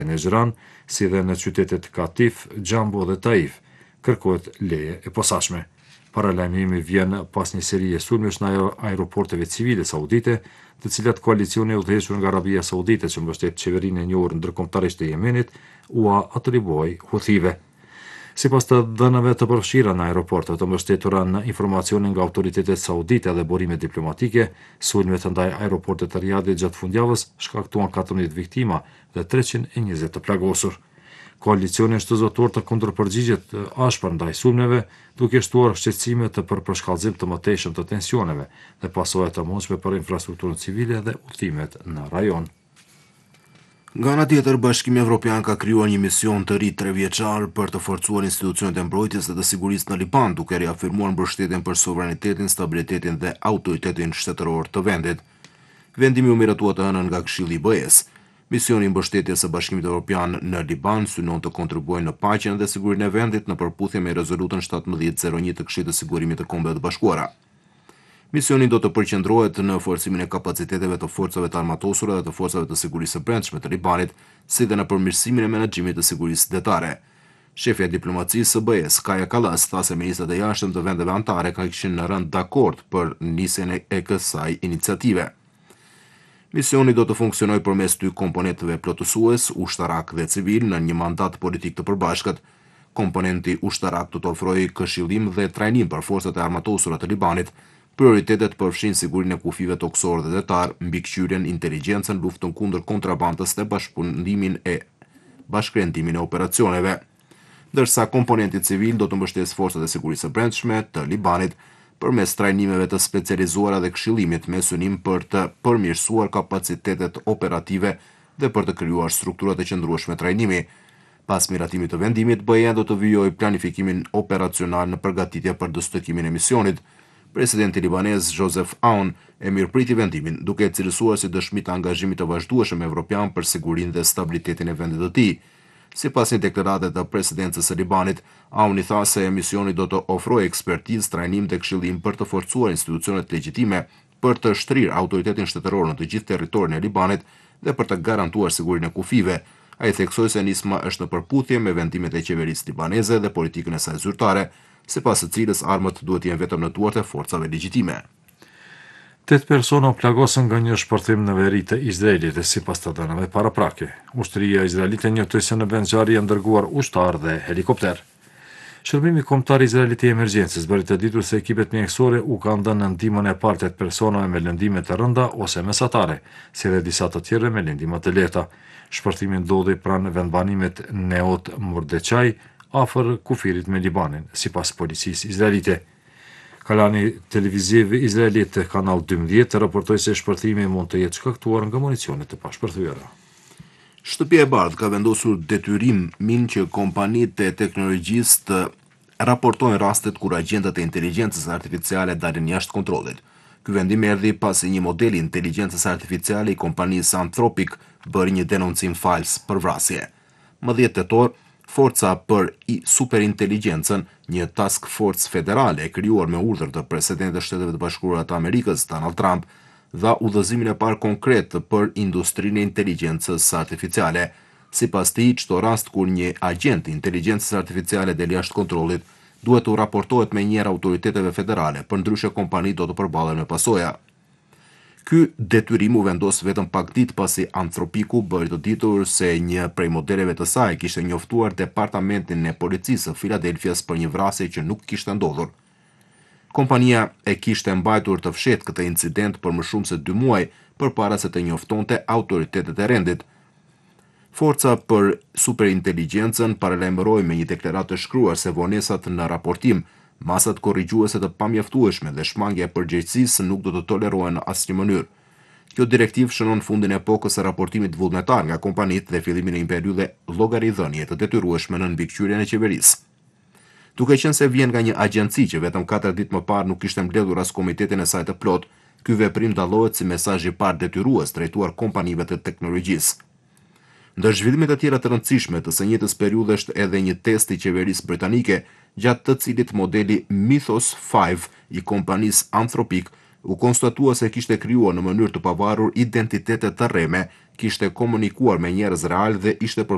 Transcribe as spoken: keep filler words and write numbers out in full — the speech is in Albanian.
në Zhran, si dhe në qytetet Katif, Gjambo dhe Taif, kërkohet leje e posaçme. Paralajmërimi vjen pas një serie sulmesh në aeroporteve civile saudite, të cilat koalicioni i udhëhequr nga Arabia Saudite që mbështet qeverinë e njohur ndërkombëtarisht të Yemenit, ua atriboi Huthive. Sipas të dhënave të përfshira në aeroportet të mbështetura në informacione nga autoritetet saudite dhe burime diplomatike, sulmet ndaj aeroportet të Riyadit gjatë fundjavës shkaktuan katërmbëdhjetë viktima dhe treqind e njëzet të plagosur. Koalicioni është zotëtor të kundërpërgjigjet ashpër ndaj sulmeve, duke shtuar shqetësime të për përshkallëzim të mëtejshëm të tensioneve dhe pasojat të mundshme për infrastrukturën civile dhe udhëtimet në rajon. Nga ana tjetër, Bashkimi Evropian ka krijuar një mision të ri trevjeçar për të forcuar institucionet e mbrojtjes dhe të sigurisë në Liban, duke riafirmuar mbështetjen për sovranitetin, stabilitetin dhe autoritetin shtetëror të vendit. Vendimi u miratua të hënën nga Këshilli i B E-s. Misioni i mbështetjes së Bashkimit Evropian në Liban synon të kontribuojë në paqen dhe sigurinë e vendit në përputhje me rezolutën shtatëmbëdhjetë zero një të Këshillit të Sigurimit të Kombeve të Bashkuara. Misioni do të përqendrohet në forcimin e kapaciteteve të forcave të armatosura dhe të forcave të sigurisë së brendshme të Libanit, si dhe në përmirësimin e menaxhimit të sigurisë detare. Shefja e diplomacisë së B E-s, Kaja Kallas, tha se ministrat e jashtëm të vendeve anëtare ka kishin rënë dakord për nisjen e kësaj iniciative. Misioni do të funksionojë përmes dy komponentëve plotësues, ushtarak dhe civil, në një mandat politik të përbashkët. Komponenti ushtarak do të ofrojë këshillim dhe trajnim për forcat e armatosura të Libanit. Prioritetet përfshin sigurinë e kufive tokësor dhe detar, mbikëqyrjen, inteligjencën, luftën kundër kontrabandës dhe bashkëpundimin e bashkërendimin e operacioneve. Ndërsa komponenti civil do të mbështesë forcat e sigurisë së brendshme të Libanit përmes trajnimeve të specializuara dhe këshillimit me synim për të përmirësuar kapacitetet operative dhe për të krijuar struktura të qëndrueshme trajnimi. Pas miratimit të vendimit, B E-ja do të vijojë planifikimin operacional në përgatitje për destinacionimin e misionit. Presidenti libanez Joseph Aoun e mirëpriti vendimin, duke e cilësuar si dëshmi të angazhimit të vazhdueshëm evropian për sigurinë dhe stabilitetin e vendit të tij. Sipas një deklarate të presidencës së Libanit, Aoun i tha se misioni do të ofrojë ekspertizë, trajnim dhe këshillim për të forcuar institucionet legjitime, për të shtrirë autoritetin shtetëror në të gjithë territorin e Libanit dhe për të garantuar sigurinë e kufive. Ai theksoi se nisma është në përputhje me vendimet e qeverisë libaneze dhe politikën e saj zyrtare, sipas së cilës armët duhet të jenë vetëm në duart e forcave legjitime. Tet persona u plagosën nga një shpërthim në veri të Izraelit dhe sipas të dhënave paraprake. Ushtria izraelite njoftoi se në vend zjarri janë dërguar ushtar dhe helikopter. Shërbimi kombëtar izraelit i emergjencës bëri të ditur se ekipet mjekësore u kanë dhënë në ndihmën e parë të personave me lëndime të rënda ose mesatare, si dhe disa të tjerë me lëndime të lehta. Shpërthimi ndodhi pranë vendbanimet Neot Mordeqaj, afër kufirit me Libanin, sipas policisë izraelite. Kanali televiziv izraelit Kanal dymbëdhjetë raportoi se shpërthimi mund të jetë shkaktuar nga municionet të pashpërthyera. Shtëpia e Bardhë ka vendosur detyrimin që kompanitë e teknologjisë të raportojnë rastet kur agjentët e inteligjencës artificiale dalin jashtë kontrollit. Ky vendim erdhi pasi një model i inteligjencës artificiale i kompanisë Anthropic bëri një denoncim fals për vrasje. Më dhjetë tetor, Forca për i Superinteligencën, një task force federale e krijuar me urdhër të presidentit të Shteteve të Bashkuara të Amerikës, Donald Trump, dha udhëzimin e parë konkret për industrinë e inteligjencës artificiale. Sipas tij, çdo rast kur një agent i inteligjencës artificiale del jashtë kontrollit, duhet të raportohet me njëherë autoriteteve federale, përndryshe kompanitë do të përballen me pasoja. Ky detyrim u vendos vetëm pak ditë pasi Anthropiku bëri të ditur se një prej modeleve të saj kishte njoftuar departamentin e policisë së Filadelfias për një vrasje që nuk kishte ndodhur. Kompania e kishte mbajtur të fshehtë këtë incident për më shumë se dy muaj përpara se të njoftonte autoritetet e rendit. Forca për Superinteligencën paralajmëroi me një deklaratë të shkruar se vonesat në raportim, masat korrigjuese të pamjaftueshme dhe shmangja e përgjegjësisë nuk do të tolerohen në asnjë mënyrë. Kjo direktivë shënon fundin e epokës së raportimit vullnetar nga kompanitë dhe fillimin e një periudhe llogaridhënie të detyrueshme në mbikëqyrjen e qeverisë. Duke qenë se vjen nga një agjenci që vetëm katër ditë më parë nuk kishte mbledhur as komitetin e saj të plot, ky veprim dallohet si mesazh i parë detyrues drejtuar kompanive të teknologjisë. Ndër zhvillimet e tjera të rëndësishme të së njëjtës periudhe është edhe një test i qeverisë britanike, gjatë të cilit modeli Mythos pesë i kompanisë Anthropic u konstatua se kishte krijuar në mënyrë të pavarur identitete të rreme, kishte komunikuar me njerëz real dhe ishte